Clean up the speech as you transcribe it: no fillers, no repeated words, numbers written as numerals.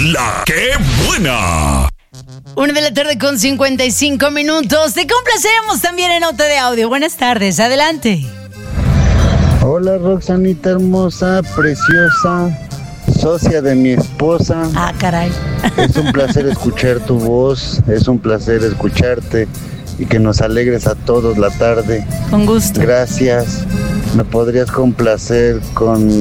La que buena. 1:55 Te complacemos también en nota de audio. Buenas tardes, adelante. Hola Roxanita hermosa, preciosa, socia de mi esposa. Ah, caray. Es un placer escuchar tu voz, es un placer escucharte y que nos alegres a todos la tarde. Con gusto. Gracias. ¿Me podrías complacer con